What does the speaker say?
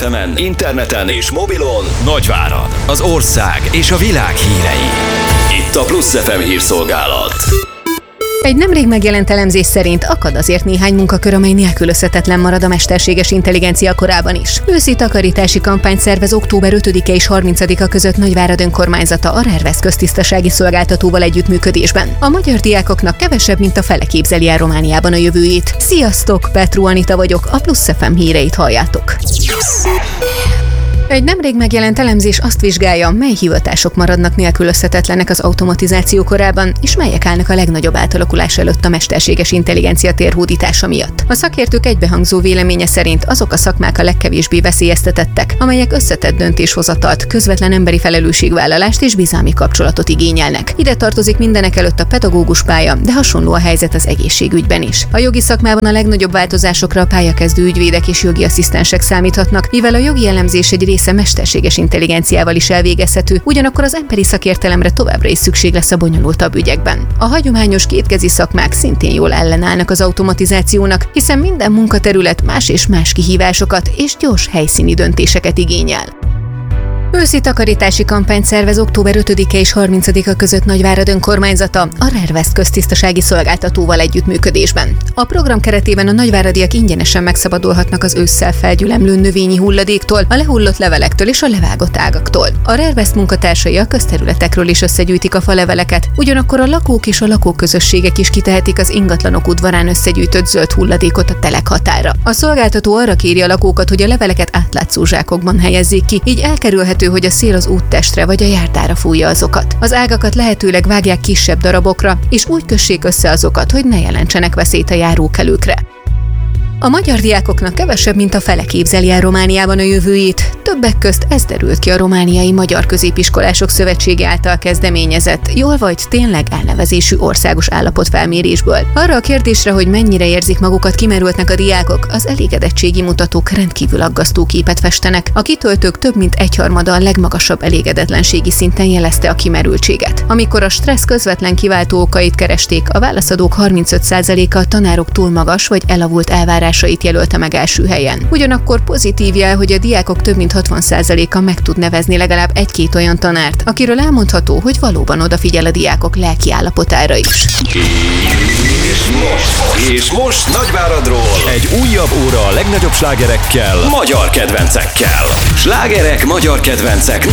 FM-en, interneten és mobilon Nagyvárad, az ország és a világ hírei. Itt a Plusz FM hírszolgálat. Egy nemrég megjelent elemzés szerint akad azért néhány munkakör, amely nélkülözhetetlen marad a mesterséges intelligencia korában is. Őszi takarítási kampányt szervez október 5-e és 30-a között Nagyvárad önkormányzata a RERVESZ köztisztasági szolgáltatóval együttműködésben. A magyar diákoknak kevesebb, mint a fele képzeli el Romániában a jövőjét. Sziasztok, Petru Anita vagyok, a Plusz FM híreit halljátok. Egy nemrég megjelent elemzés azt vizsgálja, mely hivatások maradnak nélkülözhetetlenek az automatizáció korában, és melyek állnak a legnagyobb átalakulás előtt a mesterséges intelligencia térhódítása miatt. A szakértők egybehangzó véleménye szerint azok a szakmák a legkevésbé veszélyeztetettek, amelyek összetett döntéshozatalt, közvetlen emberi felelősségvállalást és bizalmi kapcsolatot igényelnek. Ide tartozik mindenekelőtt a pedagógus pálya, de hasonló a helyzet az egészségügyben is. A jogi szakmában a legnagyobb változásokra a pályakezdő ügyvédek és jogi asszisztensek számíthatnak, mivel a jogi elemzés egy része mesterséges intelligenciával is elvégezhető, ugyanakkor az emberi szakértelemre továbbra is szükség lesz a bonyolultabb ügyekben. A hagyományos kétkezi szakmák szintén jól ellenállnak az automatizációnak, hiszen minden munkaterület más és más kihívásokat és gyors helyszíni döntéseket igényel. Őszi takarítási kampányt szervez október 5-e és 30-a között Nagyvárad önkormányzata a RERVESZ köztisztasági szolgáltatóval együttműködésben. A program keretében a nagyváradiak ingyenesen megszabadulhatnak az ősszel felgyülemlő növényi hulladéktól, a lehullott levelektől és a levágott ágaktól. A RERVESZ munkatársai a közterületekről is összegyűjtik a faleveleket, ugyanakkor a lakók és a lakóközösségek is kitehetik az ingatlanok udvarán összegyűjtött zöld hulladékot a telek határa. A szolgáltató arra kéri a lakókat, hogy a leveleket átlátszó zsákokban helyezzék ki, így elkerülhető, hogy a szél az úttestre vagy a járdára fújja azokat. Az ágakat lehetőleg vágják kisebb darabokra, és úgy kössék össze azokat, hogy ne jelentsenek veszélyt a járókelőkre. A magyar diákoknak kevesebb, mint a fele képzeli el Romániában a jövőjét. Többek közt ez derült ki a Romániai Magyar Középiskolások Szövetsége által kezdeményezett, jól vagy tényleg elnevezésű országos állapotfelmérésből. Arra a kérdésre, hogy mennyire érzik magukat kimerültnek a diákok, az elégedettségi mutatók rendkívül aggasztó képet festenek. A kitöltők több mint egyharmada a legmagasabb elégedetlenségi szinten jelezte a kimerültséget. Amikor a stressz közvetlen kiváltó okait keresték, a válaszadók 35%-a a tanárok túl magas vagy elavult elvárásait jelölte meg első helyen. Ugyanakkor pozitív jel, hogy a diákok több mint 60%-a meg tud nevezni legalább egy-két olyan tanárt, akiről elmondható, hogy valóban odafigyel a diákok lelki állapotára is. És most Nagyváradról egy újabb óra a legnagyobb slágerekkel, magyar kedvencekkel. Slágerek, magyar kedvencek